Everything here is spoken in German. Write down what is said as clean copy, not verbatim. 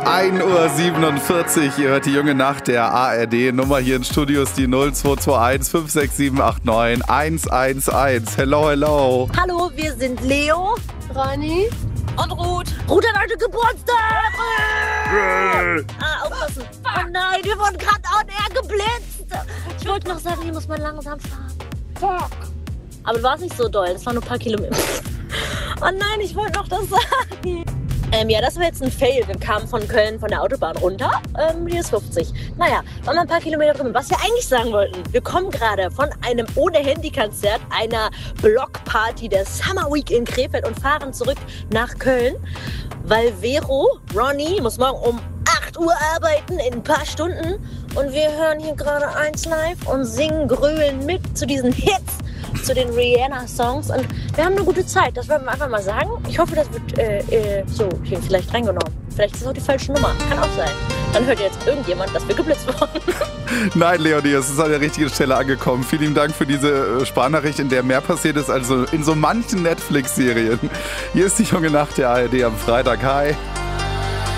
1:47 Uhr, ihr hört die junge Nacht der ARD. Nummer hier in Studios die 0221 56789 111. Hello, hello. Hallo, wir sind Leo, Rani und Ruth. Ruth hat heute Geburtstag. Aufpassen. Oh nein, wir wurden gerade on air geblitzt. Ich wollte noch sagen, hier muss man langsam fahren. Fuck. Aber du warst nicht so doll, das waren nur ein paar Kilometer. Oh nein, ich wollte noch das sagen. Ja, das war jetzt ein Fail. Wir kamen von Köln von der Autobahn runter. Hier ist 50. Naja, waren wir ein paar Kilometer drüben. Was wir eigentlich sagen wollten, wir kommen gerade von einem Ohne-Handy-Konzert, einer Blockparty der Summer Week in Krefeld und fahren zurück nach Köln, weil Ronny muss morgen um 8 Uhr arbeiten, in ein paar Stunden. Und wir hören hier gerade 1 live und singen, grölen mit zu diesen Hits, zu den Rihanna-Songs. Und wir haben eine gute Zeit, das wollen wir einfach mal sagen. Ich hoffe, das wird so hier vielleicht reingenommen. Vielleicht ist es auch die falsche Nummer, kann auch sein. Dann hört jetzt irgendjemand, dass wir geblitzt wurden. Nein, Leonie, es ist an der richtigen Stelle angekommen. Vielen Dank für diese Sprachnachricht, in der mehr passiert ist als in so manchen Netflix-Serien. Hier ist die junge Nacht der ARD am Freitag. Hi.